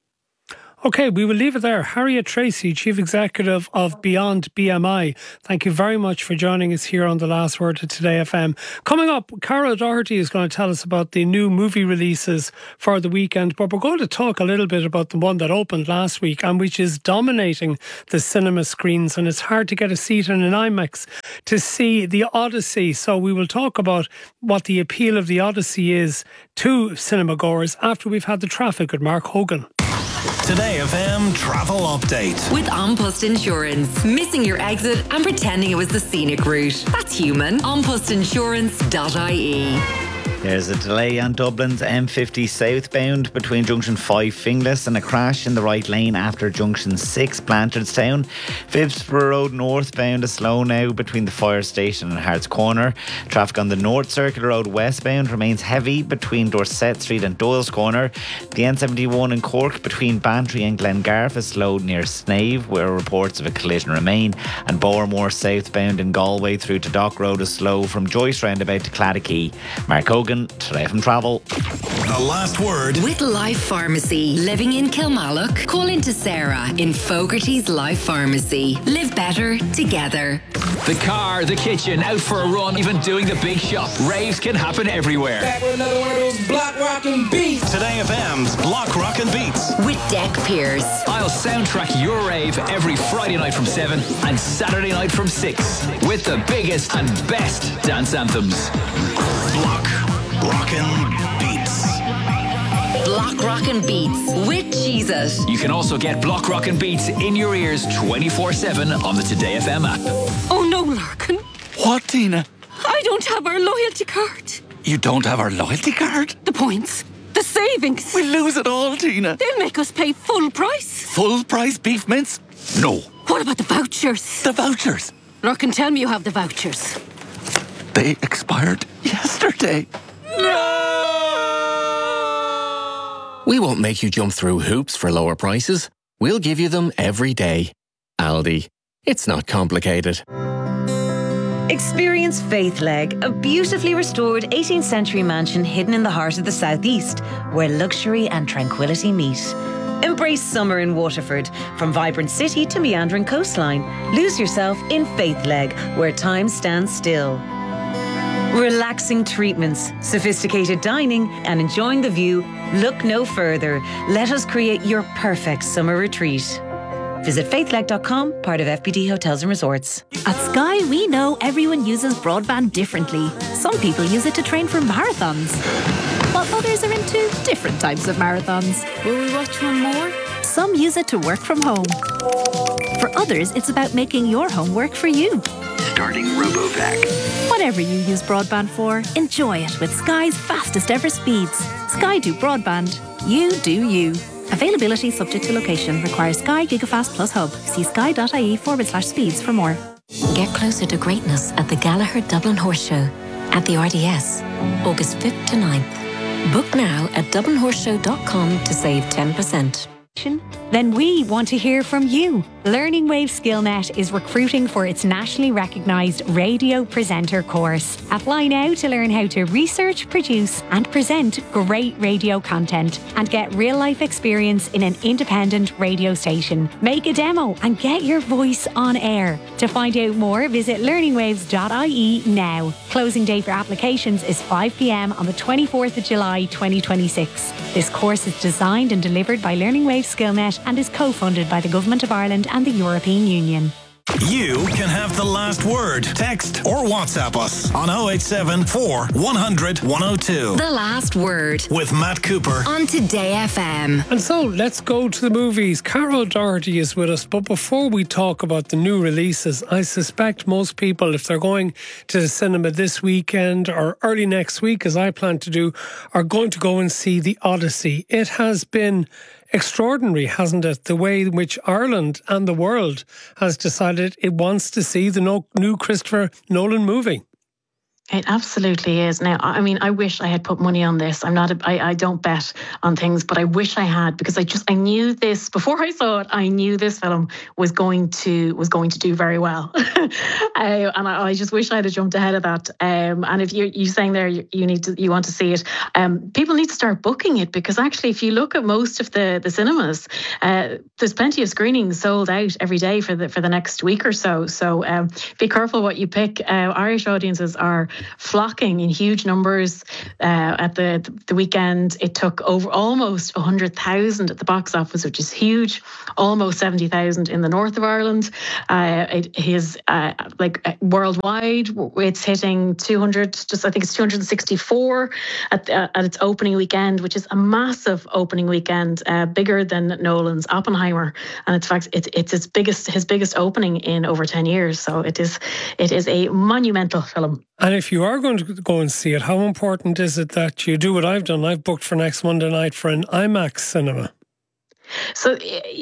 Okay, we will leave it there. Harriet Tracy, Chief Executive of Beyond BMI, thank you very much for joining us here on The Last Word of Today FM. Coming up, Cara Doherty is going to tell us about the new movie releases for the weekend, but we're going to talk a little bit about the one that opened last week and which is dominating the cinema screens, and it's hard to get a seat in an IMAX to see The Odyssey. So we will talk about what the appeal of The Odyssey is to cinema goers after we've had the traffic with Mark Hogan. Today FM travel update. With An Post Insurance. Missing your exit and pretending it was the scenic route. That's human. Anpostinsurance.ie. There's a delay on Dublin's M50 southbound between Junction 5 Finglas and a crash in the right lane after Junction 6 Blanchardstown. Phibsborough Road northbound is slow now between the fire station and Hart's Corner. Traffic on the North Circular Road westbound remains heavy between Dorset Street and Doyle's Corner. The N71 in Cork between Bantry and Glengarf is slowed near Snave, where reports of a collision remain. And Bowermore southbound in Galway through to Dock Road is slow from Joyce roundabout to Claddagh. Mark Hogan, Today from Travel. The Last Word. With Life Pharmacy. Living in Kilmallock? Call into Sarah in Fogarty's Life Pharmacy. Live better together. The car, the kitchen, out for a run, even doing the big shop. Raves can happen everywhere. Back with another one of those block rockin' beats. Today FM's Block Rockin' Beats. With Deck Pierce. I'll soundtrack your rave every Friday night from 7 and Saturday night from 6 with the biggest and best dance anthems. Block Rockin' Beats. Block Rockin' Beats with Cheez-It. You can also get Block Rockin' Beats in your ears 24/7 on the Today FM app. Oh no, Larkin. What, Tina? I don't have our loyalty card. You don't have our loyalty card? The points. The savings. We'll lose it all, Tina. They'll make us pay full price. Full price beef mince? No. What about the vouchers? The vouchers? Larkin, tell me you have the vouchers. They expired yesterday. No! We won't make you jump through hoops for lower prices. We'll give you them every day. Aldi. It's not complicated. Experience Faithleg, a beautifully restored 18th century mansion hidden in the heart of the southeast, where luxury and tranquility meet. Embrace summer in Waterford, from vibrant city to meandering coastline. Lose yourself in Faithleg, where time stands still. Relaxing treatments, sophisticated dining, and enjoying the view. Look no further. Let us create your perfect summer retreat. Visit faithleg.com, part of FBD Hotels and Resorts. At Sky, we know everyone uses broadband differently. Some people use it to train for marathons, while others are into different types of marathons. Will we watch one more? Some use it to work from home. For others, it's about making your home work for you. Starting RoboVac. Whatever you use broadband for, enjoy it with Sky's fastest ever speeds. Sky do broadband. You do you. Availability subject to location. Requires Sky Gigafast Plus Hub. See sky.ie/speeds for more. Get closer to greatness at the Gallagher Dublin Horse Show at the RDS, August 5th to 9th. Book now at dublinhorseshow.com to save 10%. Then we want to hear from you. Learning Wave SkillNet is recruiting for its nationally recognised radio presenter course. Apply now to learn how to research, produce and present great radio content and get real-life experience in an independent radio station. Make a demo and get your voice on air. To find out more, visit learningwaves.ie now. Closing date for applications is 5 p.m. on the 24th of July 2026. This course is designed and delivered by Learning Wave SkillNet and is co-funded by the Government of Ireland and the European Union. You can have the last word. Text or WhatsApp us on 087 4 100 102. The Last Word with Matt Cooper on Today FM. And so let's go to the movies. Carol Doherty is with us, but before we talk about the new releases, I suspect most people, if they're going to the cinema this weekend or early next week, as I plan to do, are going to go and see The Odyssey. It has been extraordinary, hasn't it? The way in which Ireland and the world has decided it wants to see the new Christopher Nolan movie. It absolutely is. Now, I mean, I wish I had put money on this. I don't bet on things, but I wish I had, because I knew this before I saw it. I knew this film was going to do very well, and I just wish I had jumped ahead of that. And if you're saying there you want to see it, people need to start booking it, because actually, if you look at most of the cinemas, there's plenty of screenings sold out every day for the next week or so. So be careful what you pick. Irish audiences are flocking in huge numbers at the weekend. It took over almost 100,000 at the box office, which is huge. Almost 70,000 in the north of Ireland. It is worldwide. It's hitting 200. I think it's 264 at its opening weekend, which is a massive opening weekend, bigger than Nolan's Oppenheimer, and in fact it's his biggest opening in over 10 years. So it is a monumental film. And if you are going to go and see it, how important is it that you do what I've done? I've booked for next Monday night for an IMAX cinema. So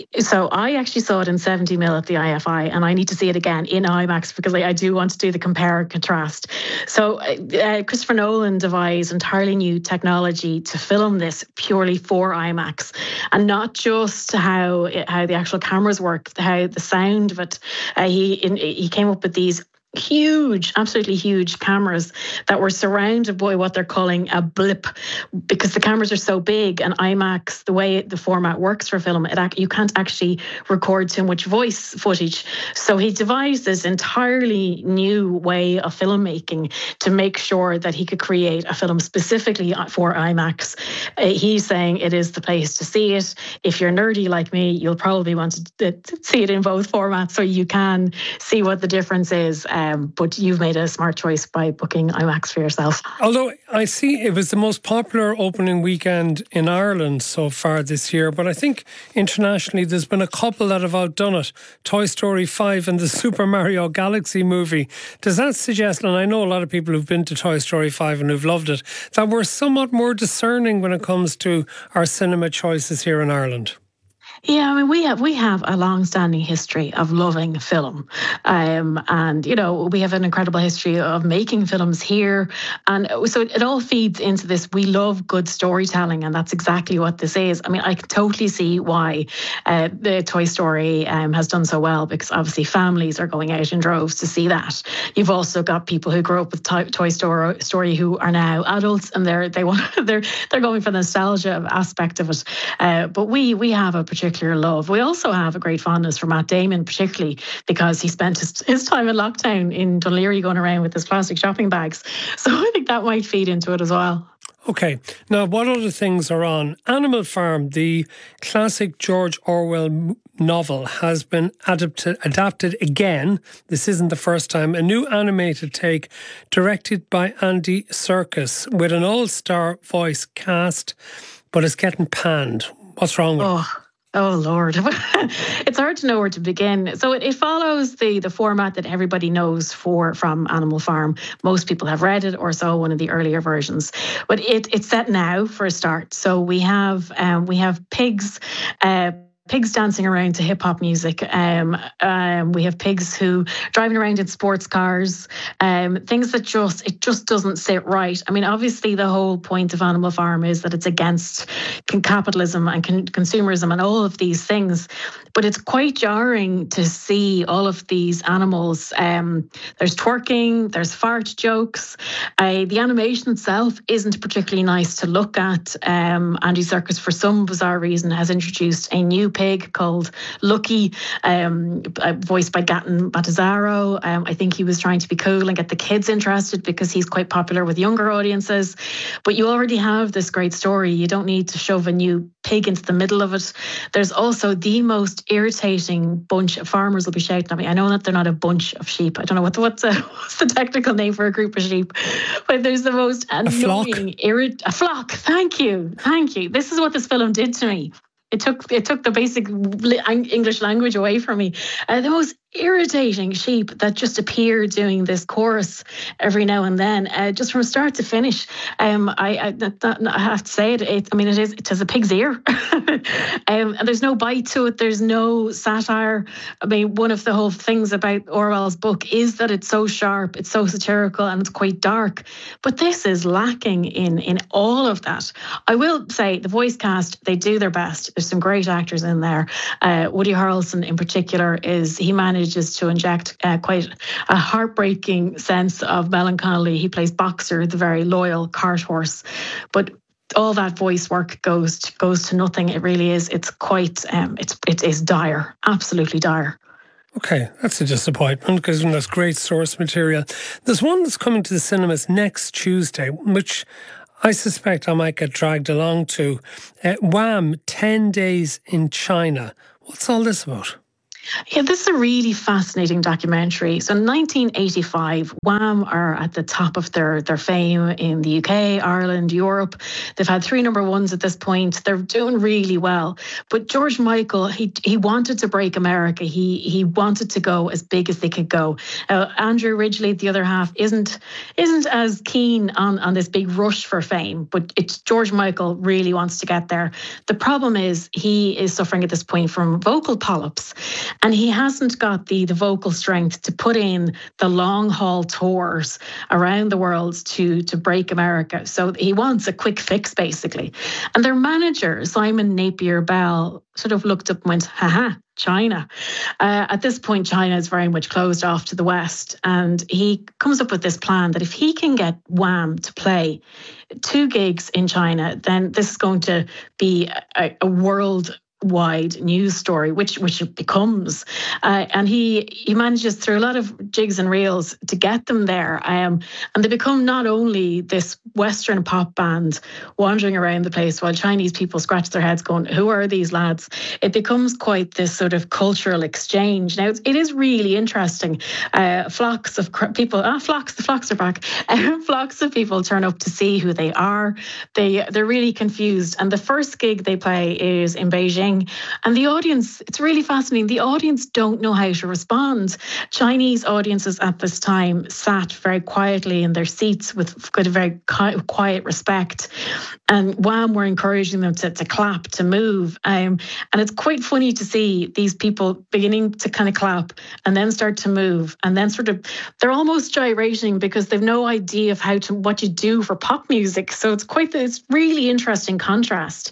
I actually saw it in 70mm at the IFI, and I need to see it again in IMAX, because I do want to do the compare and contrast. So Christopher Nolan devised entirely new technology to film this purely for IMAX, and not just how the actual cameras work, how the sound of it. He came up with these huge, absolutely huge cameras that were surrounded by what they're calling a blip, because the cameras are so big, and IMAX, the way the format works for film, you can't actually record too much voice footage. So he devised this entirely new way of filmmaking to make sure that he could create a film specifically for IMAX. He's saying it is the place to see it. If you're nerdy like me, you'll probably want to see it in both formats, so you can see what the difference is. But you've made a smart choice by booking IMAX for yourself. Although I see it was the most popular opening weekend in Ireland so far this year, but I think internationally there's been a couple that have outdone it. Toy Story 5 and the Super Mario Galaxy movie. Does that suggest, and I know a lot of people who've been to Toy Story 5 and who've loved it, that we're somewhat more discerning when it comes to our cinema choices here in Ireland? Yeah, I mean, we have a long-standing history of loving film, and we have an incredible history of making films here, and so it all feeds into this. We love good storytelling, and that's exactly what this is. I mean, I can totally see why the Toy Story has done so well, because obviously families are going out in droves to see that. You've also got people who grew up with Toy Story who are now adults, and they're going for the nostalgia aspect of it. But we have a particular love. We also have a great fondness for Matt Damon, particularly because he spent his time in lockdown in Dún Laoghaire going around with his plastic shopping bags. So I think that might feed into it as well. Okay, now what other things are on? Animal Farm, the classic George Orwell novel, has been adapted again. This isn't the first time. A new animated take directed by Andy Serkis with an all-star voice cast, but it's getting panned. What's wrong with it? Oh, Lord. It's hard to know where to begin. So it follows the format that everybody knows from Animal Farm. Most people have read it or saw one of the earlier versions. But it's set now for a start. So we have pigs pigs dancing around to hip hop music. We have pigs who driving around in sports cars. Things that just doesn't sit right. I mean, obviously, the whole point of Animal Farm is that it's against capitalism and consumerism and all of these things. But it's quite jarring to see all of these animals. There's twerking, there's fart jokes. The animation itself isn't particularly nice to look at. Andy Serkis, for some bizarre reason, has introduced a new pig called Lucky, voiced by Gaten Batazzaro. I think he was trying to be cool and get the kids interested because he's quite popular with younger audiences. But you already have this great story. You don't need to shove a new pig into the middle of it. There's also the most irritating bunch of farmers will be shouting at me. I know that they're not a bunch of sheep. I don't know what's the technical name for a group of sheep, but there's the most annoying a flock. Thank you. This is what this film did to me. It took the basic English language away from me. The most irritating sheep that just appear doing this chorus every now and then, just from start to finish. I have to say it has a pig's ear, and there's no bite to it. There's no satire. I mean, one of the whole things about Orwell's book is that it's so sharp, it's so satirical, and it's quite dark. But this is lacking in all of that. I will say the voice cast, they do their best. There's some great actors in there. Woody Harrelson in particular he manages to inject quite a heartbreaking sense of melancholy. He plays Boxer, the very loyal cart horse, but all that voice work goes to nothing. It really is. It's quite. It is dire, absolutely dire. Okay, that's a disappointment because there's great source material. There's one that's coming to the cinemas next Tuesday, which I suspect I might get dragged along to. Wham! 10 Days in China. What's all this about? Yeah, this is a really fascinating documentary. So in 1985, Wham! Are at the top of their fame in the UK, Ireland, Europe. They've had 3 number ones at this point. They're doing really well. But George Michael, he wanted to break America. He wanted to go as big as they could go. Andrew Ridgeley, the other half, isn't as keen on this big rush for fame. But it's George Michael really wants to get there. The problem is he is suffering at this point from vocal polyps. And he hasn't got the vocal strength to put in the long haul tours around the world to break America. So he wants a quick fix, basically. And their manager, Simon Napier Bell, sort of looked up and went, haha, China. At this point, China is very much closed off to the West. And he comes up with this plan that if he can get Wham! To play 2 gigs in China, then this is going to be a worldwide news story, which it becomes. And he manages through a lot of jigs and reels to get them there. And they become not only this Western pop band wandering around the place while Chinese people scratch their heads going, who are these lads? It becomes quite this sort of cultural exchange. Now, it is really interesting. Flocks of people, the flocks are back. Flocks of people turn up to see who they are. They're really confused. And the first gig they play is in Beijing. And the audience, it's really fascinating. The audience don't know how to respond. Chinese audiences at this time sat very quietly in their seats with a very quiet respect. And Wham! Were encouraging them to clap, to move. And it's quite funny to see these people beginning to kind of clap and then start to move. And then they're almost gyrating because they've no idea of what you do for pop music. So it's really interesting contrast.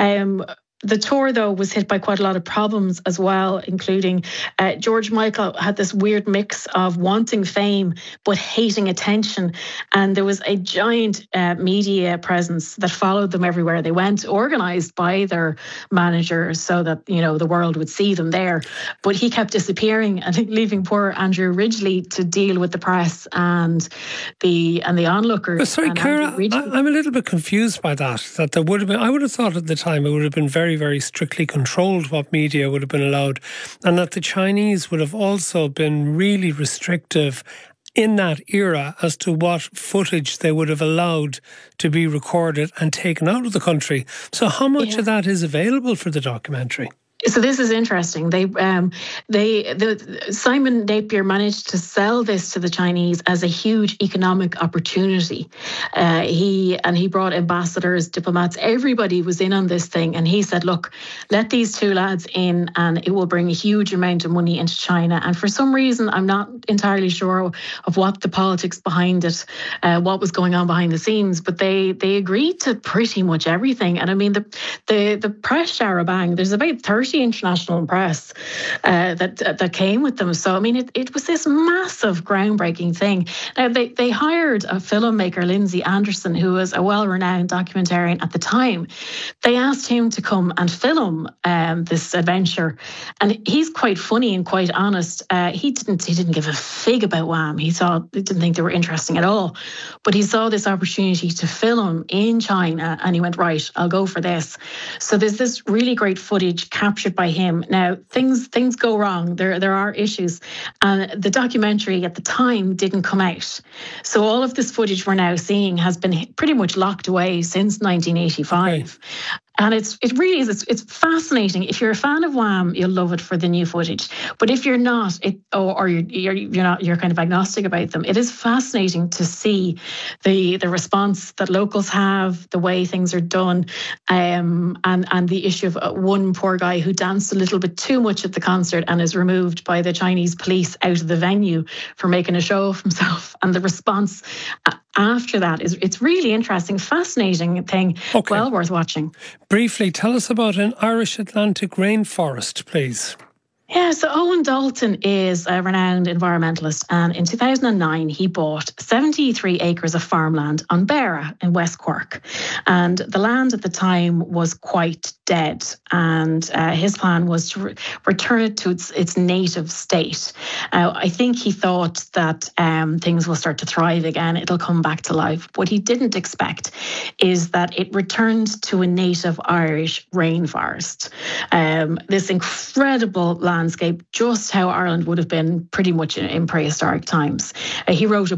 The tour, though, was hit by quite a lot of problems as well, including George Michael had this weird mix of wanting fame but hating attention. And there was a giant media presence that followed them everywhere they went, organised by their managers so that, the world would see them there. But he kept disappearing and leaving poor Andrew Ridgeley to deal with the press and the onlookers. But sorry, Cara, I'm a little bit confused by that there would have been, I would have thought at the time it would have been very, very strictly controlled what media would have been allowed, and that the Chinese would have also been really restrictive in that era as to what footage they would have allowed to be recorded and taken out of the country. So how much of that is available for the documentary? So this is interesting. Simon Napier managed to sell this to the Chinese as a huge economic opportunity. He brought ambassadors, diplomats, everybody was in on this thing, and he said, "Look, let these two lads in, and it will bring a huge amount of money into China." And for some reason, I'm not entirely sure of what the politics behind it, what was going on behind the scenes, but they agreed to pretty much everything. And I mean, the press Sharabang, there's about 30 international press that came with them. So I mean, it was this massive groundbreaking thing. Now they hired a filmmaker, Lindsay Anderson, who was a well-renowned documentarian at the time. They asked him to come and film this adventure, and he's quite funny and quite honest. He didn't give a fig about Wham. He didn't think they were interesting at all, but he saw this opportunity to film in China, and he went, right, I'll go for this. So there's this really great footage captured by him. Now, things go wrong. There are issues. And the documentary at the time didn't come out. So all of this footage we're now seeing has been pretty much locked away since 1985. Okay. And it really is. It's fascinating. If you're a fan of Wham, you'll love it for the new footage. But if you're not, or you're not, you're kind of agnostic about them. It is fascinating to see the response that locals have, the way things are done, and the issue of one poor guy who danced a little bit too much at the concert and is removed by the Chinese police out of the venue for making a show of himself. And the response after that it's really interesting, fascinating thing. Okay. Well worth watching. Briefly, tell us about an Irish Atlantic rainforest, please. Yeah, so Owen Dalton is a renowned environmentalist, and in 2009 he bought 73 acres of farmland on Beara in West Cork, and the land at the time was quite dead, and his plan was to return it to its native state. I think he thought that things will start to thrive again, it'll come back to life. What he didn't expect is that it returned to a native Irish rainforest. This incredible landscape, just how Ireland would have been pretty much in prehistoric times. He wrote a